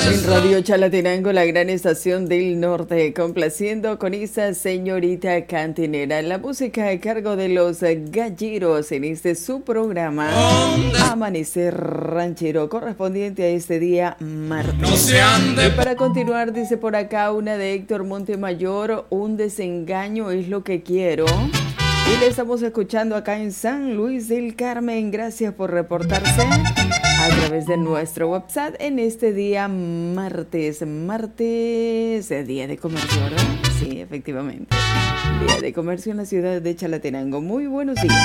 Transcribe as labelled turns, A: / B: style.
A: En Radio Chalatenango, la gran estación del norte, complaciendo con esa señorita cantinera. La música a cargo de los galleros en este su programa Amanecer Ranchero, correspondiente a este día martes.
B: No se ande.
A: Y para continuar, dice por acá una de Héctor Montemayor, un desengaño es lo que quiero. Y le estamos escuchando acá en San Luis del Carmen. Gracias por reportarse a través de nuestro WhatsApp en este día martes, día de comercio, ¿verdad? Sí, efectivamente, día de comercio en la ciudad de Chalatenango. Muy buenos días.